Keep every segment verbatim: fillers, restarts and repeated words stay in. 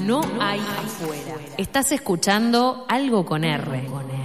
no hay afuera. Estás escuchando Algo con R. Con R.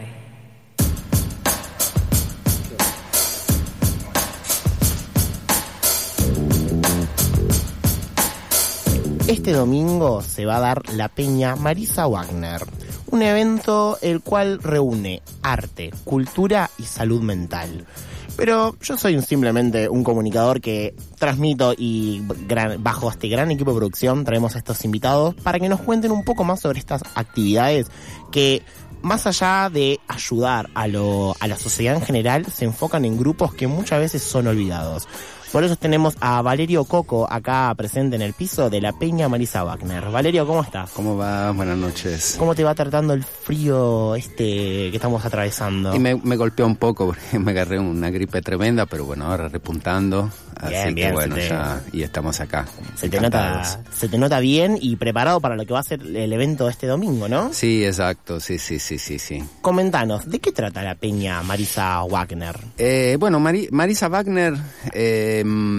Este domingo se va a dar la Peña Marisa Wagner, un evento el cual reúne arte, cultura y salud mental. Pero yo soy simplemente un comunicador que transmito y gran, bajo este gran equipo de producción traemos a estos invitados para que nos cuenten un poco más sobre estas actividades que, más allá de ayudar a, lo, a la sociedad en general, se enfocan en grupos que muchas veces son olvidados. Por eso tenemos a Valerio Coco acá presente en el piso de la Peña Marisa Wagner. Valerio, ¿cómo estás? ¿Cómo va? Buenas noches. ¿Cómo te va tratando el frío este que estamos atravesando? Y me, me golpeó un poco porque me agarré una gripe tremenda, pero bueno, ahora repuntando. Bien, así bien, que bueno, te... ya y estamos acá. Se te, nota, se te nota bien y preparado para lo que va a ser el evento de este domingo, ¿no? Sí, exacto, sí, sí, sí, sí, sí. Comentanos, ¿de qué trata la Peña Marisa Wagner? Eh, bueno, Mari, Marisa Wagner eh,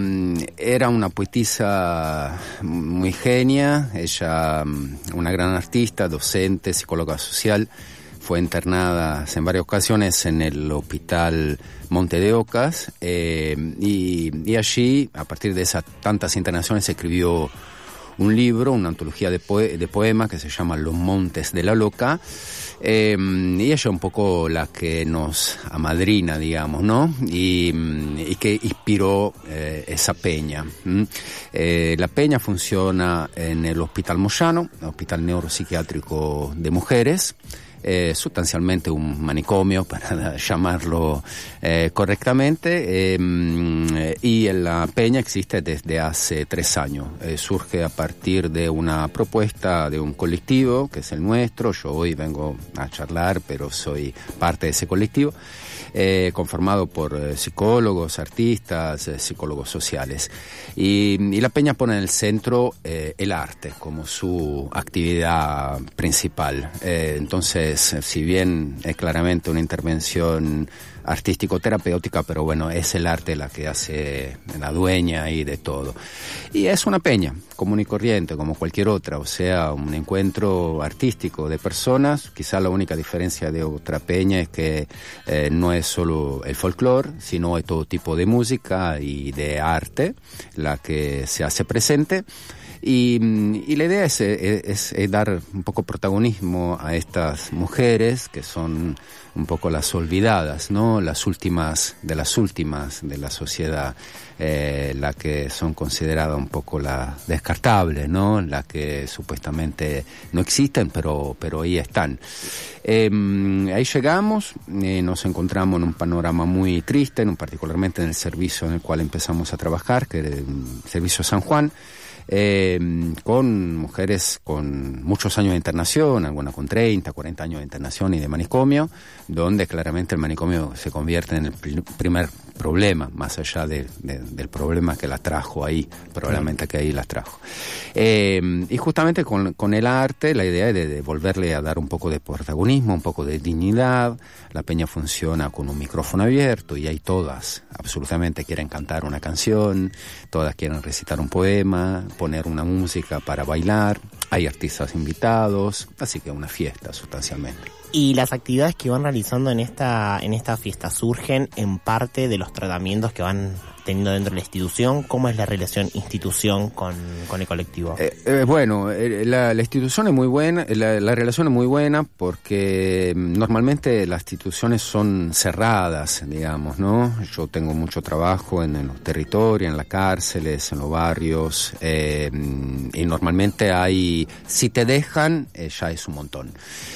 era una poetisa muy genia, ella una gran artista, docente, psicóloga social. Fue internada en varias ocasiones en el hospital Monte de Ocas eh, y, y allí, a partir de esas tantas internaciones, escribió un libro, una antología de, poe- de poemas que se llama Los Montes de la Loca. Eh, y ella es un poco la que nos amadrina, digamos, ¿no? Y, y que inspiró eh, esa peña. ¿Mm? Eh, la peña funciona en el Hospital Moyano, el Hospital Neuropsiquiátrico de Mujeres. Eh, sustancialmente un manicomio, para llamarlo eh, correctamente, eh, y la peña existe desde hace tres años. Eh, surge a partir de una propuesta de un colectivo, que es el nuestro. Yo hoy vengo a charlar, pero soy parte de ese colectivo, eh, conformado por eh, psicólogos, artistas, eh, psicólogos sociales. Y, y la peña pone en el centro eh, el arte como su actividad principal. Eh, entonces, si bien es claramente una intervención artístico-terapéutica, pero bueno, es el arte la que hace la dueña y de todo. Y es una peña común y corriente, como cualquier otra, o sea, un encuentro artístico de personas. Quizá la única diferencia de otra peña es que eh, no es solo el folclore, sino hay todo tipo de música y de arte la que se hace presente. Y, y la idea es, es, es dar un poco protagonismo a estas mujeres que son un poco las olvidadas, ¿no? Las últimas de las últimas de la sociedad, eh, la que son consideradas un poco las descartables, ¿no? Las que supuestamente no existen, pero, pero ahí están. Eh, ahí llegamos, eh, nos encontramos en un panorama muy triste, en un, particularmente en el servicio en el cual empezamos a trabajar, que era el Servicio San Juan. Eh, con mujeres con muchos años de internación, algunas con treinta, cuarenta años de internación y de manicomio, donde claramente el manicomio se convierte en el pr- primer problema, más allá de, de, del problema que las trajo ahí, probablemente que ahí las trajo. Eh, y justamente con, con el arte, la idea es de, de volverle a dar un poco de protagonismo, un poco de dignidad. La peña funciona con un micrófono abierto y ahí todas absolutamente quieren cantar una canción, todas quieren recitar un poema, poner una música para bailar, hay artistas invitados, así que una fiesta sustancialmente. Y las actividades que van realizando en esta en esta fiesta surgen en parte de los tratamientos que van teniendo dentro de la institución. ¿Cómo es la relación institución con, con el colectivo? Eh, eh, bueno, eh, la, la institución es muy buena, la, la relación es muy buena porque normalmente las instituciones son cerradas, digamos, ¿no? Yo tengo mucho trabajo en, en los territorios, en las cárceles, en los barrios, eh, y normalmente hay, si te dejan, eh, ya es un montón.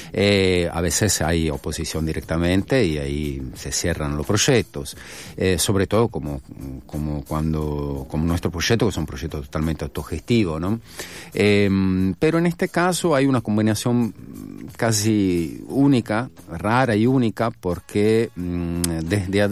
Eh, a veces hay oposición directamente y ahí se cierran los proyectos, eh, sobre todo como como cuando como nuestro proyecto, que es un proyecto totalmente autogestivo, ¿no? Eh, pero en este caso hay una combinación casi única, rara y única, porque mmm, desde